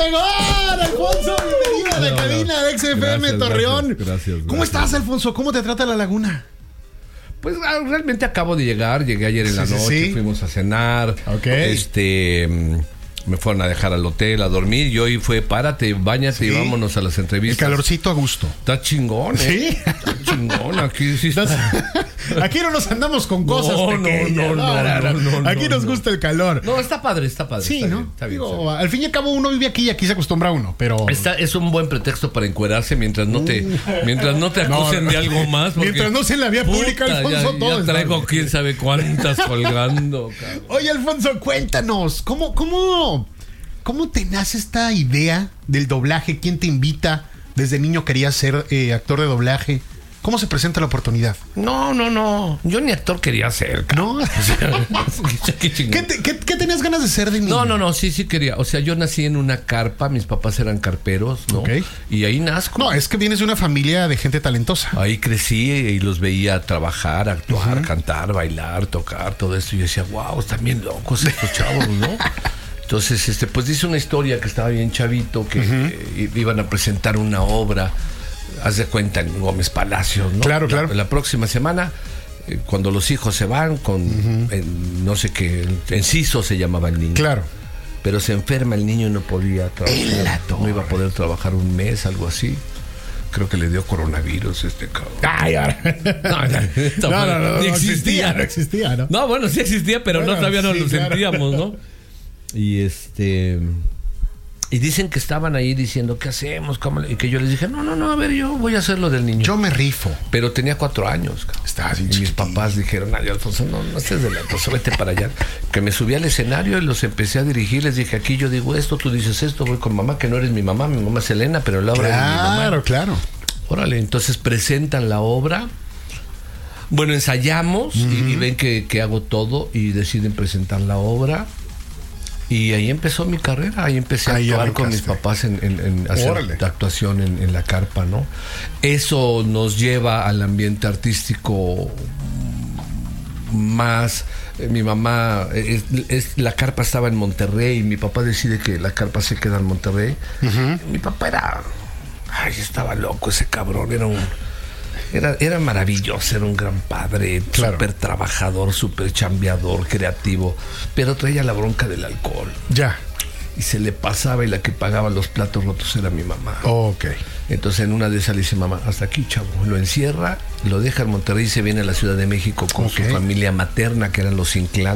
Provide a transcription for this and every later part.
Obregón! Alfonso, bienvenido a la cabina de XFM Torreón. Gracias. ¿Cómo estás, Alfonso? ¿Cómo te trata la laguna? Pues realmente acabo de llegar, llegué ayer en la noche, fuimos a cenar, me fueron a dejar al hotel a dormir y hoy fue párate, báñate y vámonos a las entrevistas. El calorcito a gusto. Está chingón, ¿Sí? Está chingón, aquí sí está. Aquí no nos andamos con cosas pequeñas. No. Aquí nos gusta el calor. No, está padre. Sí, está ¿no? Bien, está bien, Digo, al fin y al cabo uno vive aquí y aquí se acostumbra uno, pero... Es un buen pretexto para encuerarse mientras no te acusen de algo más. Mientras no sea en la vía pública, Alfonso, todo ya traigo quién sabe cuántas colgando, cabrón. Oye, Alfonso, cuéntanos, ¿cómo te nace esta idea del doblaje? ¿Quién te invita? Desde niño querías ser actor de doblaje. ¿Cómo se presenta la oportunidad? No. Yo ni actor quería ser. ¿No? ¿Qué tenías ganas de ser de niño? No. Sí quería. O sea, yo nací en una carpa. Mis papás eran carperos, ¿no? Okay. Y ahí nazco. No, es que vienes de una familia de gente talentosa. Ahí crecí y los veía trabajar, actuar, cantar, bailar, tocar, todo esto. Y yo decía, wow, están bien locos estos chavos, ¿no? Entonces, pues dice una historia que estaba bien chavito, que iban a presentar una obra, haz de cuenta, en Gómez Palacios, ¿no? Claro. La próxima semana, cuando los hijos se van con, no sé qué, Enciso se llamaba el niño. Claro. Pero se enferma el niño y no podía trabajar. No iba a poder trabajar un mes, algo así. Creo que le dio coronavirus cabrón. Ay, ahora. No, ni existía. No existía, ¿no? No, bueno, sí existía, pero no todavía no lo sentíamos, ¿no? Y y dicen que estaban ahí diciendo, ¿qué hacemos? Y que yo les dije, no, a ver, yo voy a hacer lo del niño. Yo me rifo. Pero tenía 4 años, cabrón. Estás bien y mis chiquitito. papás dijeron, ay, Alfonso, no estés de la cosa, vete para allá. Que me subí al escenario y los empecé a dirigir. Les dije, aquí yo digo esto, tú dices esto, voy con mamá, que no eres mi mamá es Elena, pero la obra es mi mamá. Claro. Órale, entonces presentan la obra. Bueno, ensayamos y ven que hago todo y deciden presentar la obra. Y ahí empezó mi carrera, ahí empecé a actuar con mis papás en hacer actuación en la carpa, ¿no? Eso nos lleva al ambiente artístico más. Mi mamá, la carpa estaba en Monterrey, y mi papá decide que la carpa se queda en Monterrey. Mi papá estaba loco ese cabrón, era maravilloso, era un gran padre, súper trabajador, súper chambeador, creativo, pero traía la bronca del alcohol. Ya. Y se le pasaba y la que pagaba los platos rotos era mi mamá. Ok. Entonces en una de esas le dice, mamá, hasta aquí, chavo. Lo encierra, lo deja en Monterrey y se viene a la Ciudad de México con su familia materna, que eran los Inclán.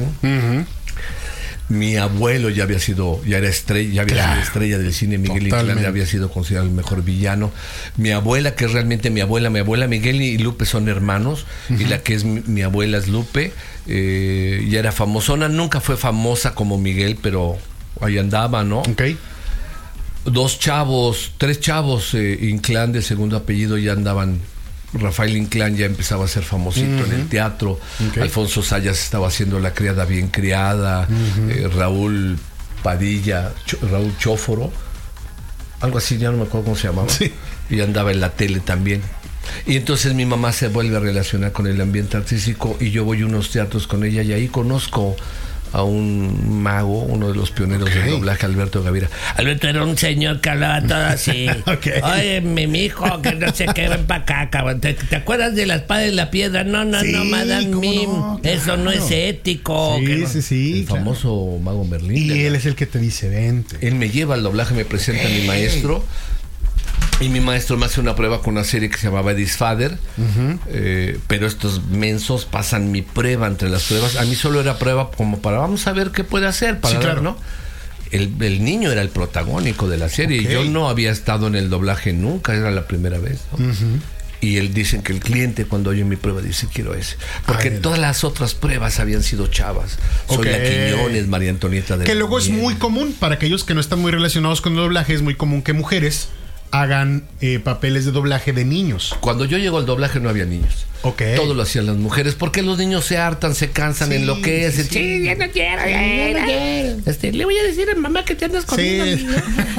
Mi abuelo ya era estrella del cine. Miguel Inclán había sido considerado el mejor villano. Mi abuela, que es realmente mi abuela, Miguel y Lupe son hermanos, y la que es mi abuela es Lupe, ya era famosona, nunca fue famosa como Miguel, pero ahí andaba, ¿no? Okay. 3 chavos Inclán de segundo apellido ya andaban. Rafael Inclán ya empezaba a ser famosito en el teatro. Alfonso Sayas estaba haciendo La criada bien criada. Raúl Padilla, Raúl Chóforo, algo así, ya no me acuerdo cómo se llamaba. Sí. Y andaba en la tele también. Y entonces mi mamá se vuelve a relacionar con el ambiente artístico y yo voy a unos teatros con ella y ahí conozco a un mago, uno de los pioneros del doblaje, Alberto Gavira. Alberto era un señor que hablaba todo así. Oye, mi hijo, que no sé qué, ven para acá, cabrón. ¿Te acuerdas de la espada y la piedra? No, Madame Mim. No, eso no es ético. Sí, el famoso mago Merlín. Y él es el que te dice, vente. Él me lleva al doblaje, me presenta a mi maestro. Y mi maestro me hace una prueba con una serie que se llamaba Eddie's Father, pero estos mensos pasan mi prueba entre las pruebas. A mí solo era prueba como para vamos a ver qué puede hacer para ver, ¿no? El niño era el protagónico de la serie y yo no había estado en el doblaje nunca, era la primera vez, ¿no? Y él dicen que el cliente cuando oye mi prueba dice quiero ese, porque todas las otras pruebas habían sido chavas. Soy la Quiñones, María Antonieta de que luego es muy común para aquellos que no están muy relacionados con el doblaje, es muy común que mujeres hagan papeles de doblaje de niños. Cuando yo llego al doblaje no había niños. Todo lo hacían las mujeres, porque los niños se hartan, se cansan, enloquecen. Sí, ya no quiero. Le voy a decir a mamá que te andas comiendo.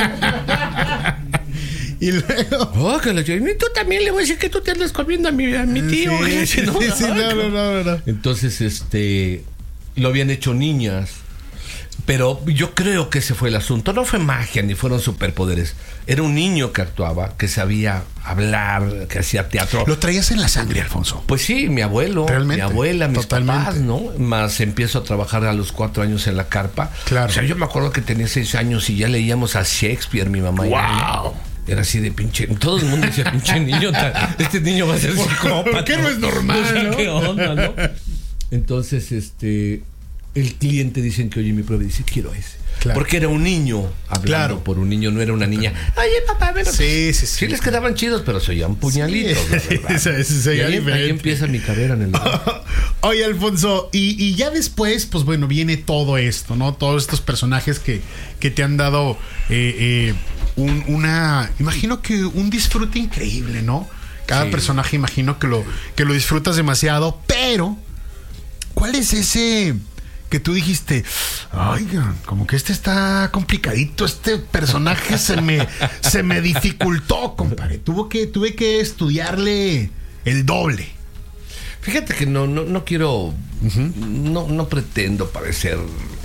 Y luego y tú también le voy a decir que tú te andas comiendo a mi tío. No. Entonces lo habían hecho niñas. Pero yo creo que ese fue el asunto. No fue magia ni fueron superpoderes. Era un niño que actuaba, que sabía hablar, que hacía teatro. Lo traías en la sangre, Alfonso. Pues sí, mi abuelo, realmente, mi abuela, mis totalmente. papás, ¿no? Más empiezo a trabajar a los 4 años en la carpa. Claro. O sea, yo me acuerdo que tenía 6 años y ya leíamos a Shakespeare, mi mamá. ¡Wow! Era así de pinche. Todo el mundo decía, pinche niño. Este niño va a ser psicópata. ¿Por qué no es normal, O sea, no? ¿qué onda, no? Entonces, el cliente dicen que oye mi prueba y dice, quiero ese. Claro. Porque era un niño hablando Claro. por un niño, no era una niña. Oye, papá, ven. Sí. Sí les quedaban chidos, pero se oían puñalitos, Sí, la verdad. se Y oía ahí diferente. empieza mi carrera en el... Oye, Alfonso, y ya después, pues bueno, viene todo esto, ¿no? Todos estos personajes que te han dado imagino que un disfrute increíble, ¿no? Cada Sí. personaje imagino que lo disfrutas demasiado, pero ¿cuál es ese que tú dijiste, oigan, como que está complicadito, este personaje se me dificultó, compadre? Tuve que estudiarle el doble. Fíjate que no quiero, no pretendo parecer...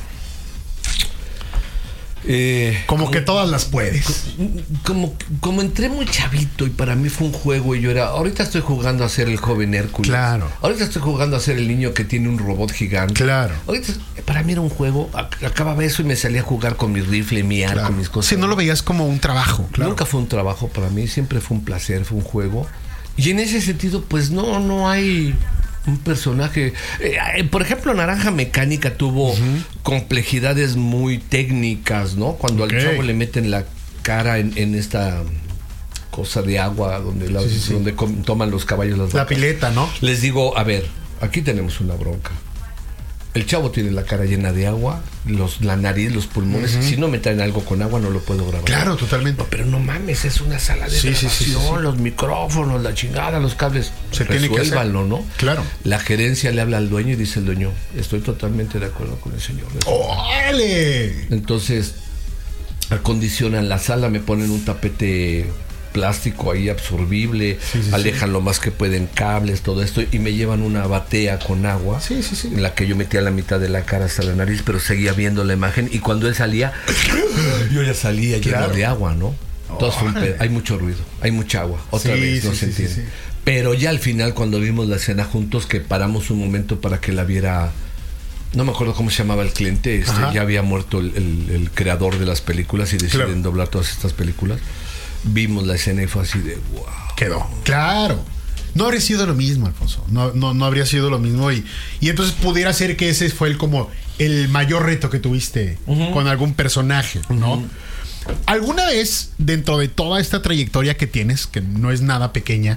Como que todas las puedes. Como entré muy chavito y para mí fue un juego y ahorita estoy jugando a ser el joven Hércules. Claro. Ahorita estoy jugando a ser el niño que tiene un robot gigante. Claro. Ahorita para mí era un juego, acababa eso y me salía a jugar con mi rifle, mi arco, Claro. mis cosas. Si no lo veías como un trabajo, claro. Nunca fue un trabajo para mí, siempre fue un placer, fue un juego. Y en ese sentido, pues no hay un personaje. Por ejemplo, Naranja Mecánica tuvo complejidades muy técnicas, ¿no? Cuando al chavo le meten la cara en esta cosa de agua donde toman los caballos las La vacas. pileta, ¿no? Les digo, a ver, aquí tenemos una bronca. El chavo tiene la cara llena de agua, la nariz, los pulmones. Si no me traen algo con agua, no lo puedo grabar. Claro, totalmente. No, pero no mames, es una sala de grabación, los micrófonos, la chingada, los cables. Se tiene que hacer. Resuélvanlo, ¿no? Claro. La gerencia le habla al dueño y dice el dueño, estoy totalmente de acuerdo con el señor. ¡Órale! Entonces, acondicionan la sala, me ponen un tapete plástico ahí absorbible, alejan lo más que pueden cables, todo esto, y me llevan una batea con agua, en la que yo metía la mitad de la cara hasta la nariz, pero seguía viendo la imagen, y cuando él salía, yo ya salía lleno de agua, ¿no? Entonces hay mucho ruido, hay mucha agua, otra vez, no se entiende. Sí. Pero ya al final, cuando vimos la escena juntos, que paramos un momento para que la viera... No me acuerdo cómo se llamaba el cliente, ya había muerto el creador de las películas y deciden doblar todas estas películas. Vimos la escena y fue así de wow. Quedó. Claro. No habría sido lo mismo, Alfonso. No habría sido lo mismo. Y entonces pudiera ser que ese fue como el mayor reto que tuviste con algún personaje, ¿no? ¿Alguna vez, dentro de toda esta trayectoria que tienes, que no es nada pequeña,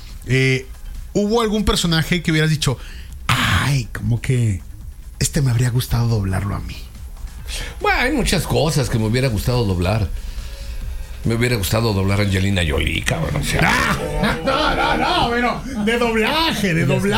hubo algún personaje que hubieras dicho, ay, como que me habría gustado doblarlo a mí? Bueno, hay muchas cosas que me hubiera gustado doblar. Me hubiera gustado doblar a Angelina Jolie, cabrón. O sea, no, pero de doblaje, de voz,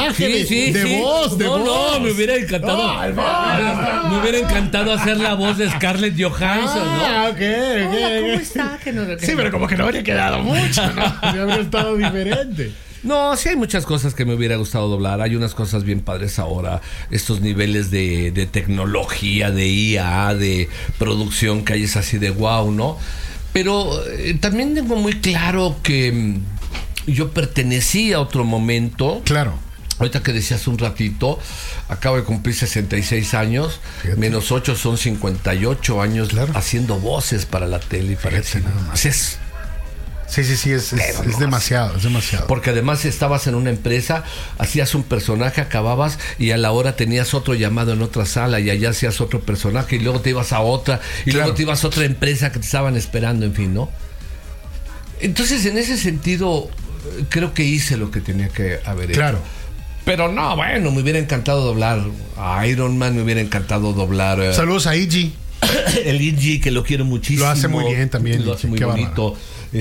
de voz. No, me hubiera encantado. Me hubiera encantado hacer la voz de Scarlett Johansson, ¿no? Ok. ¿Cómo está? Sí, pero como que no habría quedado mucho, ¿no? Habría estado diferente. No, sí hay muchas cosas que me hubiera gustado doblar. Hay unas cosas bien padres ahora. Estos niveles de tecnología, de IA, de producción que hay es así de wow, ¿no? Pero también tengo muy claro que yo pertenecí a otro momento. Claro. Ahorita que decías un ratito, acabo de cumplir 66 años, fíjate. Menos 8 son 58 años haciendo voces para la tele y para el cine. Sí, es demasiado, es demasiado. Porque además estabas en una empresa, hacías un personaje, acababas y a la hora tenías otro llamado en otra sala y allá hacías otro personaje y luego te ibas a otra y luego te ibas a otra empresa que te estaban esperando, en fin, ¿no? Entonces, en ese sentido, creo que hice lo que tenía que haber hecho. Claro. Pero no, bueno, me hubiera encantado doblar a Iron Man, me hubiera encantado doblar... Saludos a Iggy. El Iggy, que lo quiero muchísimo. Lo hace muy bien también. Lo hace muy bonito.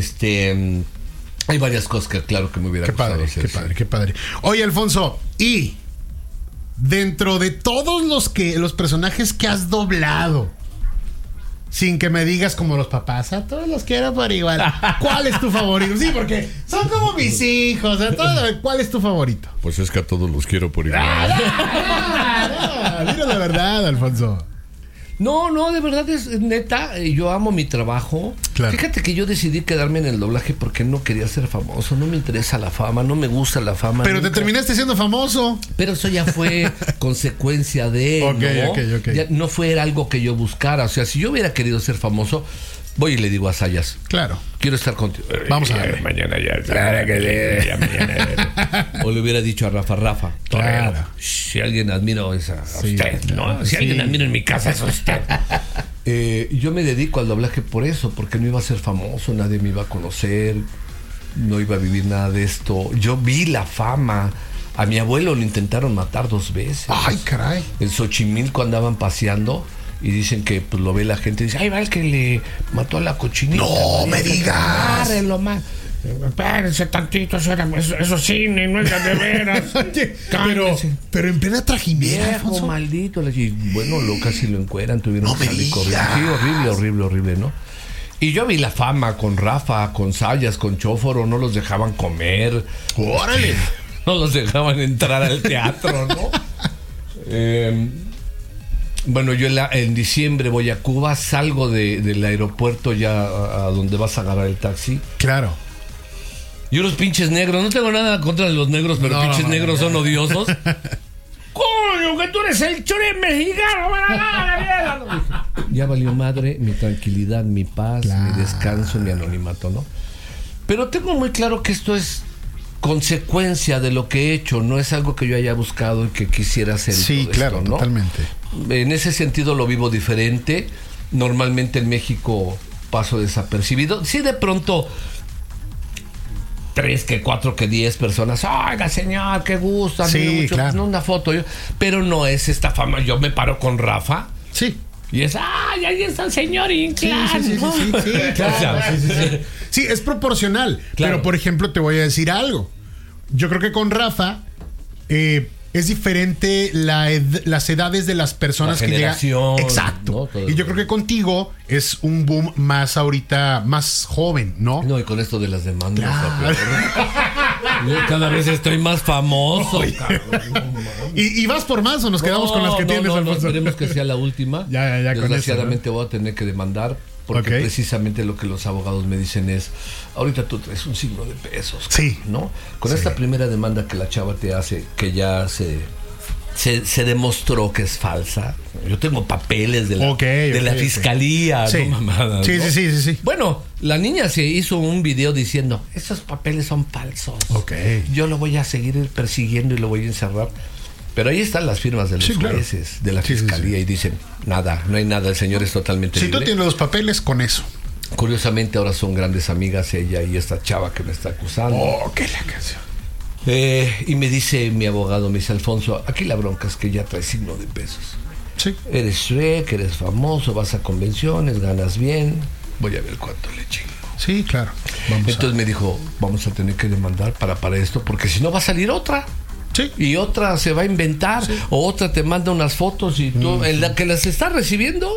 Hay varias cosas que claro que me hubiera gustado hacer. Qué padre. Oye, Alfonso, y dentro de todos los personajes que has doblado, sin que me digas como los papás, a todos los quiero por igual, ¿cuál es tu favorito? Sí, porque son como mis hijos, ¿cuál es tu favorito? Pues es que a todos los quiero por igual. Mira la verdad, Alfonso. No, de verdad es neta, yo amo mi trabajo. Claro. Fíjate que yo decidí quedarme en el doblaje porque no quería ser famoso, no me interesa la fama, no me gusta la fama. Pero nunca. te terminaste siendo famoso. Pero eso ya fue consecuencia de, ¿no? Ok. Ya no fue algo que yo buscara. O sea, si yo hubiera querido ser famoso, voy y le digo a Sayas, Claro. quiero estar contigo. Vamos a ver. Mañana ya. O le hubiera dicho a Rafa. Claro. Torero, si alguien admiro es a Sí, usted, claro. ¿no? Si alguien admiro en mi casa es a usted. Yo me dedico al doblaje por eso, porque no iba a ser famoso, nadie me iba a conocer, no iba a vivir nada de esto. Yo vi la fama. A mi abuelo lo intentaron matar 2 veces. Ay, caray. En Xochimilco andaban paseando y dicen que pues lo ve la gente y dice, ay, va el que le mató a la cochinita. No me digas. Agárrenlo más. Espérense tantito, eso sí, no es de veras. pero en plena trajinera, Viejo Alfonso. maldito. Y bueno, casi lo encueran, tuvieron No que me salir corriendo. digas. Sí, horrible, ¿no? Y yo vi la fama con Rafa, con Sayas, con Chóforo, no los dejaban comer. Órale. No los dejaban entrar al teatro, ¿no? Bueno, yo en diciembre voy a Cuba, salgo del aeropuerto ya a donde vas a agarrar el taxi. Claro. Y unos pinches negros, no tengo nada contra los negros, pero pinches negros son odiosos. ¡Coño, que tú eres el chorén mexicano! Ya valió madre mi tranquilidad, mi paz, Claro. mi descanso, mi anonimato, ¿no? Pero tengo muy claro que esto es consecuencia de lo que he hecho, no es algo que yo haya buscado y que quisiera hacer. Sí, todo claro, esto, ¿no? totalmente. En ese sentido lo vivo diferente. Normalmente en México paso desapercibido. Sí, de pronto 3, que 4, que 10 personas. Oiga, señor, qué gusto. Sí, mucho, claro. no, una foto. Pero no es esta fama. Yo me paro con Rafa Sí. y es, ¡ay, ahí está el señor Inclán! Sí, claro. Sí. Sí, es proporcional. Claro. Pero, por ejemplo, te voy a decir algo. Yo creo que con Rafa es diferente las edades de las personas La que llegan. generación, Exacto. ¿no? Todo Y yo eso. creo que contigo es un boom más ahorita, más joven, ¿no? No, y con esto de las demandas. Claro. Yo cada vez estoy más famoso. ¿Y vas por más o nos quedamos con las que tienes, no, Alfonso? esperemos que sea la última. Ya, con eso, Desgraciadamente voy a tener que demandar porque Ok. precisamente lo que los abogados me dicen es, ahorita tú traes un signo de pesos. Sí. ¿No? Con esta primera demanda que la chava te hace, que ya se demostró que es falsa. Yo tengo papeles de la Ok. fiscalía, Sí. no mamadas, Sí, ¿no? sí. Bueno, la niña se hizo un video diciendo, esos papeles son falsos. Ok. Yo lo voy a seguir persiguiendo y lo voy a encerrar. Pero ahí están las firmas de los Sí, claro. jueces, de la Sí, fiscalía, y dicen, nada, no hay nada, el señor es totalmente Si tú libre. tienes los papeles, con eso. Curiosamente ahora son grandes amigas ella y esta chava que me está acusando. Oh, qué la canción. Y me dice mi abogado, me dice, Alfonso, aquí la bronca es que ya traes signo de pesos. Sí. Eres Shrek, eres famoso, vas a convenciones, ganas bien, voy a ver cuánto le chingo. Sí, claro. Entonces me dijo, vamos a tener que demandar para esto, porque si no va a salir otra. Sí. Y otra se va a inventar, o otra te manda unas fotos y tú, en la que las estás recibiendo,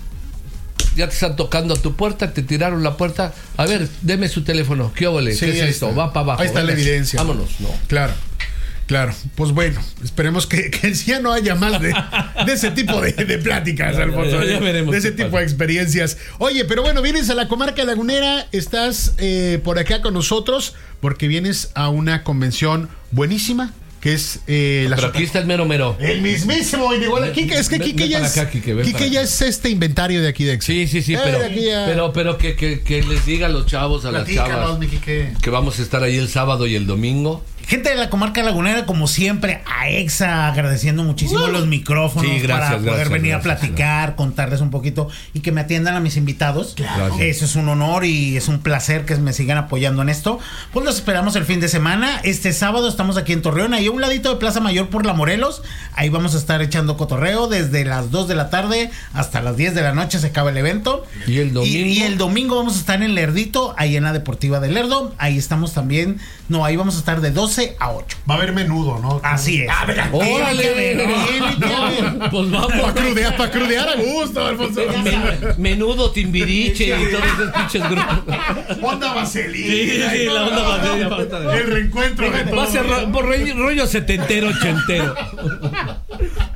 ya te están tocando a tu puerta, te tiraron la puerta. A ver, deme su teléfono. ¿Qué óvole? Sí, ¿Qué es ahí esto? está. Va para abajo. Ahí está la Venga, evidencia. Vámonos, ¿no? Claro. Pues bueno, esperemos que ya no haya más de ese tipo de pláticas, Alfonso. Ya veremos de ese qué tipo pasa. de experiencias. Oye, pero bueno, vienes a la comarca lagunera, estás por acá con nosotros porque vienes a una convención buenísima, que es Pero aquí está el mero. el mismísimo igual Quique, es que Ven Quique ya para es acá, Quique, ven para Quique ya acá. es este inventario de aquí de Exa. Sí, de aquí ya- pero que les diga a los chavos, a las Platícanos, chavas, mi Quique. que vamos a estar ahí el sábado y el domingo. Gente de la comarca lagunera, como siempre, a EXA agradeciendo muchísimo los micrófonos Sí, gracias, para poder gracias, venir gracias, a platicar, contarles un poquito y que me atiendan a mis invitados. Gracias. Eso es un honor y es un placer que me sigan apoyando en esto. Pues los esperamos el fin de semana. Este sábado estamos aquí en Torreón, ahí a un ladito de Plaza Mayor por La Morelos. Ahí vamos a estar echando cotorreo desde las 2 de la tarde hasta las 10 de la noche se acaba el evento. ¿Y el domingo? Y el domingo vamos a estar en Lerdito, ahí en la Deportiva de Lerdo. Ahí estamos también. No, ahí vamos a estar de 12 a 8. Va a haber menudo, ¿no? Así es. ¡Órale! No, Pues vamos. Para crudear a gusto, Alfonso. Menudo, Timbiriche y todos esos pinches grupos. Onda vaselina. Sí, la onda vaselina. El reencuentro de Va a ser todo. rollo setentero, ochentero.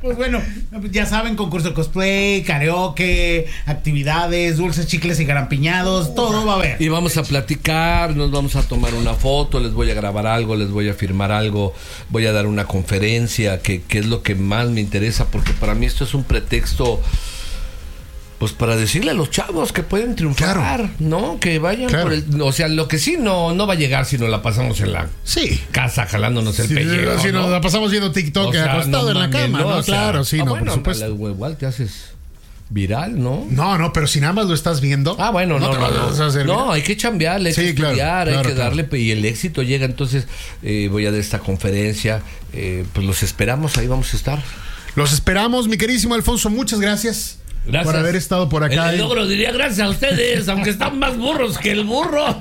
Pues bueno, ya saben, concurso de cosplay, karaoke, actividades, dulces, chicles y garampiñados, todo va a haber. Y vamos a platicar, nos vamos a tomar una foto, les voy a grabar algo, les voy a firmar algo, voy a dar una conferencia, que es lo que más me interesa, porque para mí esto es un pretexto, pues para decirle a los chavos que pueden triunfar, claro, ¿no? Que vayan por el... O sea, lo que sí no va a llegar si nos la pasamos en la casa jalándonos el pellejo, si nos la pasamos viendo TikTok, o sea, acostado en la cama, ¿no? O sea, claro, sí, bueno, por supuesto. Igual te haces viral, ¿no? No, pero si nada más lo estás viendo. Bueno, no, hay que chambearle, hay que estudiar, hay que darle, y el éxito llega. Entonces, voy a dar esta conferencia, pues los esperamos, ahí vamos a estar. Los esperamos, mi queridísimo Alfonso, muchas gracias. Gracias por haber estado por acá. El logro diría gracias a ustedes, aunque están más burros que el burro.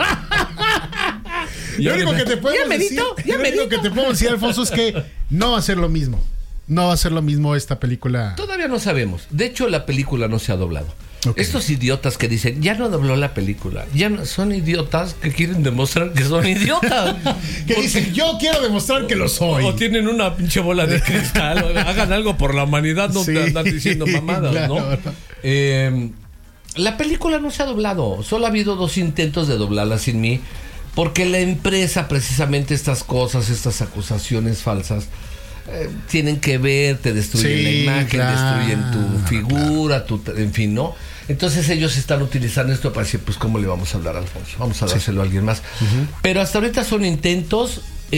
Lo único que te podemos decir, Alfonso, es que no va a ser lo mismo. No va a ser lo mismo esta película. Todavía no sabemos. De hecho, la película no se ha doblado. Okay. Estos idiotas que dicen, ya no dobló la película, ya no, son idiotas que quieren demostrar que son idiotas. Que dicen, yo quiero demostrar que lo soy. O tienen una pinche bola de cristal, o hagan algo por la humanidad, no te andan diciendo mamadas, claro, ¿no? La película no se ha doblado, solo ha habido 2 intentos de doblarla sin mí, porque la empresa, precisamente estas cosas, estas acusaciones falsas, tienen que ver, te destruyen la imagen, claro, destruyen tu figura, en fin, ¿no? Entonces ellos están utilizando esto para decir, pues ¿cómo le vamos a hablar a Alfonso? Vamos a dárselo a alguien más. Uh-huh. Pero hasta ahorita son intentos,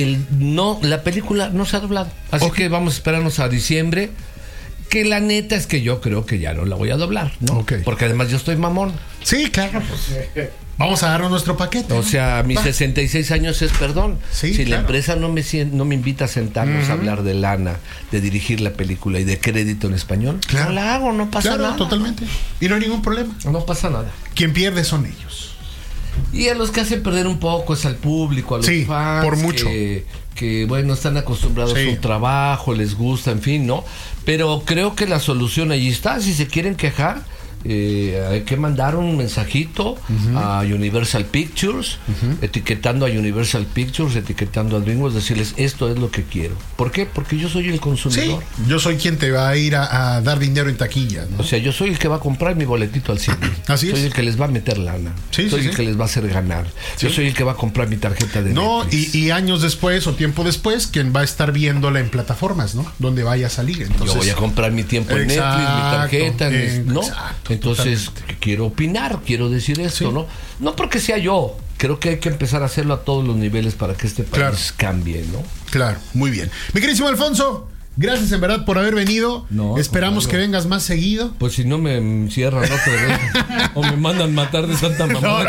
la película no se ha doblado. Así que vamos a esperarnos a diciembre, que la neta es que yo creo que ya no la voy a doblar, ¿no? Okay. Porque además yo estoy mamón. Sí, claro, pues vamos a darnos nuestro paquete. O sea, mis 66 años es perdón. Sí, si claro, la empresa no me invita a sentarnos a hablar de lana, de dirigir la película y de crédito en español, claro, no la hago, no pasa nada. Totalmente. Y no hay ningún problema. No pasa nada. Quien pierde son ellos. Y a los que hacen perder un poco es al público, a los fans. Por mucho. Que bueno, están acostumbrados a un trabajo, les gusta, en fin, ¿no? Pero creo que la solución allí está. Si se quieren quejar, hay que mandar un mensajito a Universal Pictures, etiquetando a Universal Pictures, etiquetando a DreamWorks, decirles esto es lo que quiero. ¿Por qué? Porque yo soy el consumidor. Sí, yo soy quien te va a ir a dar dinero en taquilla, ¿no? O sea, yo soy el que va a comprar mi boletito al cine. Así soy es. el que les va a meter lana. Soy el que les va a hacer ganar. Yo soy el que va a comprar mi tarjeta de Netflix. Y años después o tiempo después, quien va a estar viéndola en plataformas, ¿no? Donde vaya a salir. Entonces, yo voy a comprar mi tiempo en Netflix, mi tarjeta, ¿no? Exacto. Entonces, quiero opinar, quiero decir esto, ¿no? No porque sea yo, creo que hay que empezar a hacerlo a todos los niveles para que este país cambie, ¿no? Claro, muy bien. Mi queridísimo Alfonso, gracias en verdad por haber venido. Esperamos que vengas más seguido. Pues si no me encierran otra vez o me mandan matar de santa mamá.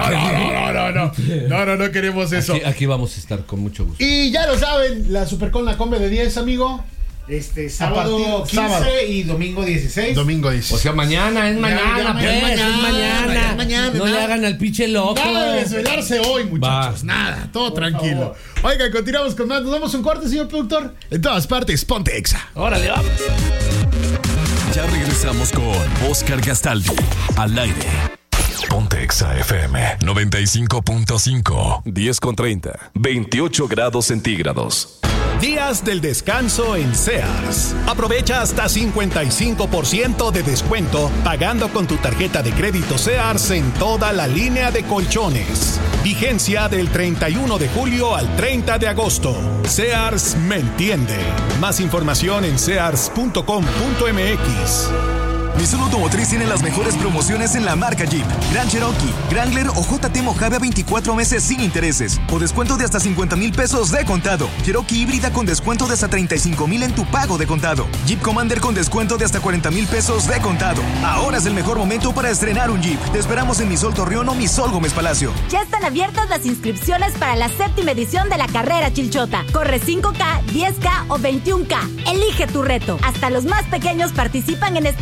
No queremos eso. Aquí vamos a estar con mucho gusto. Y ya lo saben, la Supercon la Combe de 10, amigo. Sábado 15 y domingo 16. Domingo 16. O sea, mañana. Es mañana. No le hagan al pinche loco. Nada de desvelarse hoy, muchachos. Nada, todo tranquilo. Oigan, continuamos con más. Nos damos un corte, señor productor. En todas partes, ponte Exa. Órale, vamos. Ya regresamos con Oscar Gastaldi al aire. Ponte Exa FM 95.5, 10:30, 28 grados centígrados. Días del descanso en Sears. Aprovecha hasta 55% de descuento pagando con tu tarjeta de crédito Sears en toda la línea de colchones. Vigencia del 31 de julio al 30 de agosto. Sears me entiende. Más información en sears.com.mx. Nissan Automotriz tiene las mejores promociones en la marca Jeep, Grand Cherokee, Wrangler o JT Mojave a 24 meses sin intereses o descuento de hasta 50,000 pesos de contado. Cherokee híbrida con descuento de hasta 35,000 en tu pago de contado. Jeep Commander con descuento de hasta 40,000 pesos de contado. Ahora es el mejor momento para estrenar un Jeep. Te esperamos en Misol Torreón o Misol Gómez Palacio. Ya están abiertas las inscripciones para la 7ª edición de la carrera Chilchota. Corre 5K, 10K o 21K. Elige tu reto. Hasta los más pequeños participan en esta gran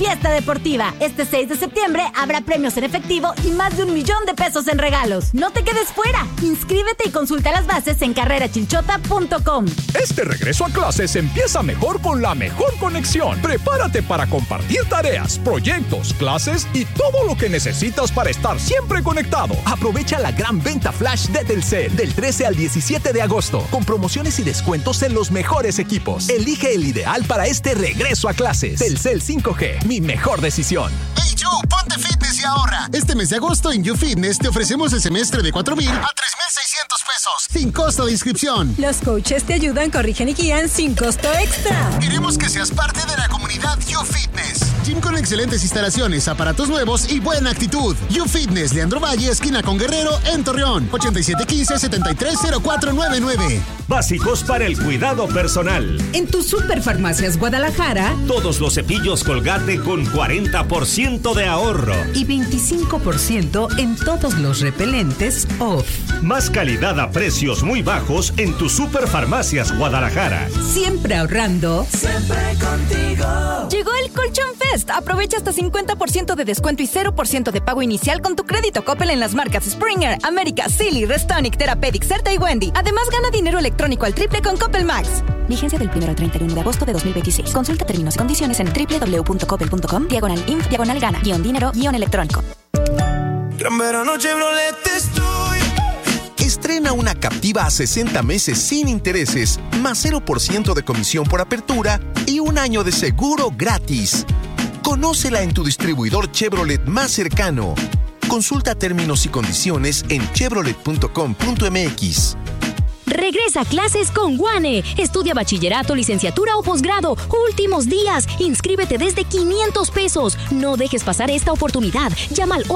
fiesta deportiva. Este 6 de septiembre habrá premios en efectivo y más de 1 millón de pesos en regalos. No te quedes fuera. Inscríbete y consulta las bases en carrerachilchota.com. Este regreso a clases empieza mejor con la mejor conexión. Prepárate para compartir tareas, proyectos, clases y todo lo que necesitas para estar siempre conectado. Aprovecha la gran venta flash de Telcel del 13 al 17 de agosto, con promociones y descuentos en los mejores equipos. Elige el ideal para este regreso a clases. Telcel 5G, mi mejor decisión. Hey You, ponte fitness y ahorra. Este mes de agosto en You Fitness te ofrecemos el semestre de 4,000 a 3,600 pesos, sin costo de inscripción. Los coaches te ayudan, corrigen y guían sin costo extra. Queremos que seas parte de la comunidad You Fitness. Gym con excelentes instalaciones, aparatos nuevos y buena actitud. You Fitness, Leandro Valle, esquina con Guerrero, en Torreón. 8715-730499. Básicos para el cuidado personal. En tu Superfarmacias Guadalajara, todos los cepillos Colgate con 40% de ahorro. Y 25% en todos los repelentes OFF. Más calidad a precios muy bajos en tu Superfarmacias Guadalajara. Siempre ahorrando. Siempre contigo. Llegó el Colchón Fest. Aprovecha hasta 50% de descuento y 0% de pago inicial con tu crédito Coppel en las marcas Springer, América, Silly, Restonic, Therapeutic, Certa y Wendy. Además, gana dinero electrónico al triple con Coppel Max. Vigencia del 1 al 31 de agosto de 2026. Consulta términos y condiciones en www.coppel.com/in/dinero-electrónico. Gran verano Chevrolet estoy. Estrena una Captiva a 60 meses sin intereses, más 0% de comisión por apertura y 1 año de seguro gratis. Conócela en tu distribuidor Chevrolet más cercano. Consulta términos y condiciones en chevrolet.com.mx. Regresa a clases con Guane. Estudia bachillerato, licenciatura o posgrado. Últimos días. Inscríbete desde 500 pesos. No dejes pasar esta oportunidad. Llama al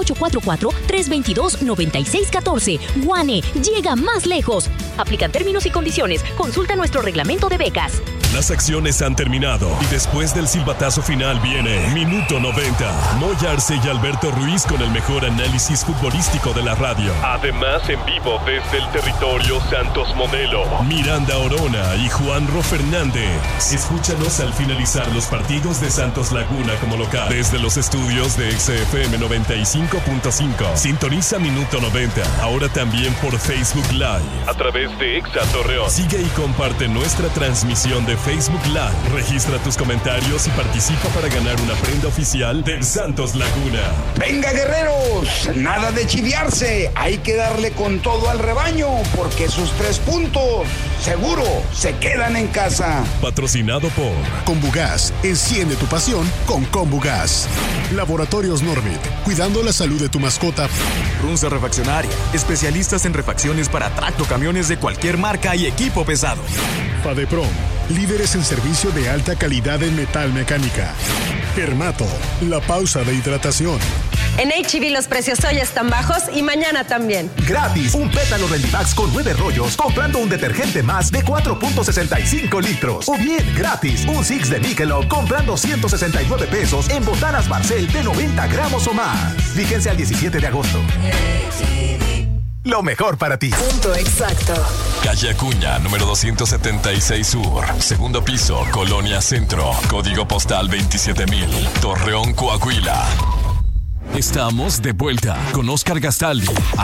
844-322-9614. Guane, llega más lejos. Aplican términos y condiciones. Consulta nuestro reglamento de becas. Las acciones han terminado y después del silbatazo final viene Minuto 90. Moy Arce y Alberto Ruiz con el mejor análisis futbolístico de la radio. Además, en vivo desde el territorio Santos Modelo, Miranda Orona y Juanro Fernández. Escúchanos al finalizar los partidos de Santos Laguna como local. Desde los estudios de XFM 95.5. Sintoniza Minuto 90, ahora también por Facebook Live. A través de Exa Torreón. Sigue y comparte nuestra transmisión de Facebook Live. Registra tus comentarios y participa para ganar una prenda oficial del Santos Laguna. ¡Venga, guerreros! Nada de chiviarse. Hay que darle con todo al rebaño, porque sus 3 puntos seguro se quedan en casa. Patrocinado por Combugas. Enciende tu pasión con Combugas. Laboratorios Norbit. Cuidando la salud de tu mascota. Runza Refaccionaria. Especialistas en refacciones para tractocamiones de cualquier marca y equipo pesado. Fadeprom. Líderes en servicio de alta calidad en metal mecánica. Permato. La pausa de hidratación. En H-E-B los precios hoy están bajos y mañana también. Gratis, un pétalo Rendimax con 9 rollos comprando un detergente más de 4.65 litros. O bien, gratis, un Six de Michelob comprando 169 pesos en botanas Barcel de 90 gramos o más. Vigencia al 17 de agosto. Lo mejor para ti. Punto exacto. Calle Acuña, número 276 Sur. Segundo piso, Colonia Centro. Código postal 27000. Torreón, Coahuila. Estamos de vuelta con Óscar Gastaldi